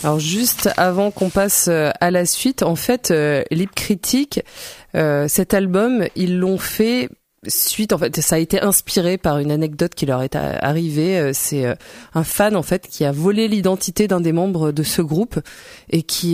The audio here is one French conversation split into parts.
Alors juste avant qu'on passe à la suite, en fait, Lip Critic, cet album, ils l'ont fait suite, en fait, ça a été inspiré par une anecdote qui leur est arrivée. C'est un fan, en fait, qui a volé l'identité d'un des membres de ce groupe et qui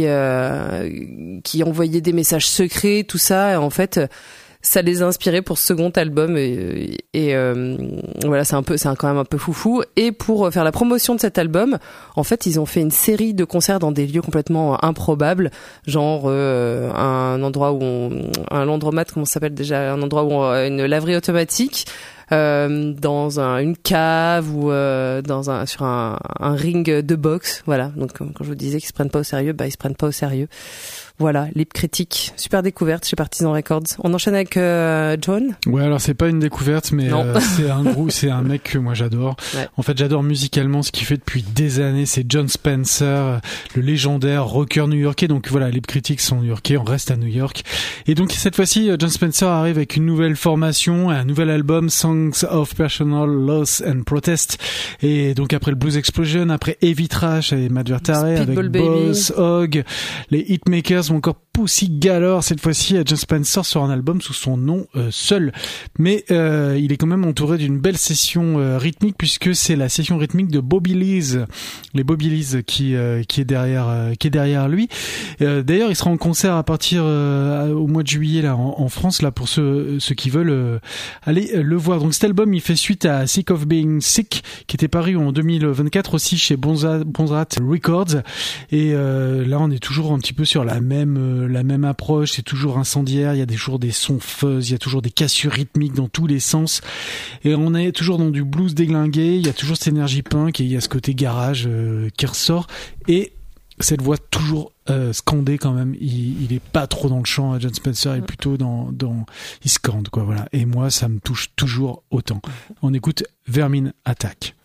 envoyait des messages secrets, tout ça. Et en fait, ça les a inspirés pour ce second album et voilà, c'est quand même un peu foufou. Et pour faire la promotion de cet album, en fait, ils ont fait une série de concerts dans des lieux complètement improbables, genre un endroit un landromat, comment ça s'appelle déjà, un endroit où une laverie automatique. Dans une cave ou sur un ring de boxe, voilà. Donc quand je vous disais qu'ils se prennent pas au sérieux, ils se prennent pas au sérieux. Voilà, Lip Critic, super découverte chez Partisan Records. On enchaîne avec John. Ouais, alors c'est pas une découverte, mais c'est un mec que moi j'adore. Ouais. En fait, j'adore musicalement ce qu'il fait depuis des années. C'est Jon Spencer, le légendaire rocker new-yorkais. Donc voilà, Lip Critic sont new-yorkais, on reste à New York. Et donc cette fois-ci, Jon Spencer arrive avec une nouvelle formation, un nouvel album, Songs of Personal Loss and Protest. Et donc après le Blues Explosion, après Heavy Trash avec Matt Vertare, avec Boss Hogg, les Hitmakers, ou encore Pussy Galore, cette fois-ci Jon Spencer sur un album sous son nom seul, mais il est quand même entouré d'une belle session rythmique, puisque c'est la session rythmique de Bobby Lees, les Bobby Lees qui est derrière lui. D'ailleurs, il sera en concert à partir au mois de juillet là en France, là, pour ceux qui veulent aller le voir. Donc cet album, il fait suite à Sick of Being Sick, qui était paru en 2024 aussi chez Bonzrat Records, et là on est toujours un petit peu sur la même approche. C'est toujours incendiaire, il y a toujours des sons fuzz, il y a toujours des cassures rythmiques dans tous les sens, et on est toujours dans du blues déglingué, il y a toujours cette énergie punk, et il y a ce côté garage qui ressort, et cette voix toujours scandée quand même. Il est pas trop dans le chant, Jon Spencer est plutôt dans il scande, quoi, voilà. Et moi, ça me touche toujours autant. On écoute Vermin Attack.